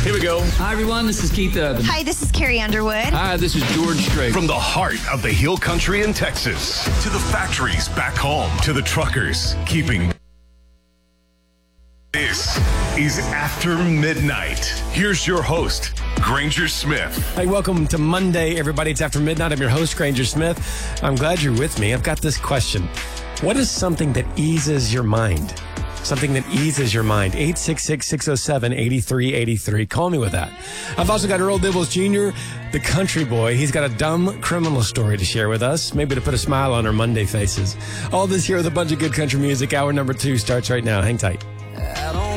Here we go. Hi, everyone. This is Keith Urban. Hi, this is Carrie Underwood. Hi, this is George Strait. From the heart of the Hill Country in Texas to the factories back home to the truckers keeping. This is After Midnight. Here's your host, Granger Smith. Hey, welcome to Monday, everybody. It's After Midnight. I'm your host, Granger Smith. I'm glad you're with me. I've got this question. What is something that eases your mind? Something that eases your mind. 866-607-8383. Call me with that. I've also got Earl Dibbles Jr., the country boy. He's got a dumb criminal story to share with us, maybe to put a smile on our Monday faces. All this here with a bunch of good country music. Hour number 2 starts right now. Hang tight.